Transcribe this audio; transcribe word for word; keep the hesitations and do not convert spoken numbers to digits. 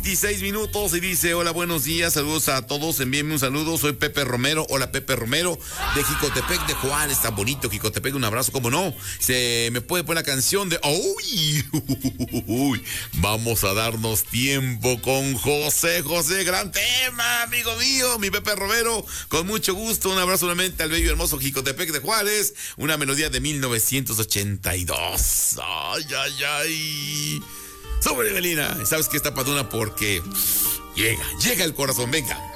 dieciséis minutos y dice: hola, buenos días, saludos a todos, envíenme un saludo, soy Pepe Romero. Hola, Pepe Romero de Jicotepec de Juárez, tan bonito Jicotepec, un abrazo, como no. Se me puede poner la canción de uy, uy, vamos a darnos tiempo con José José, gran tema, amigo mío, mi Pepe Romero, con mucho gusto. Un abrazo nuevamente al bello hermoso Jicotepec de Juárez, una melodía de mil novecientos ochenta y dos. Ay, ay, ay. Sobre Belina, ¿sabes qué está paduna? Porque llega, llega el corazón, venga.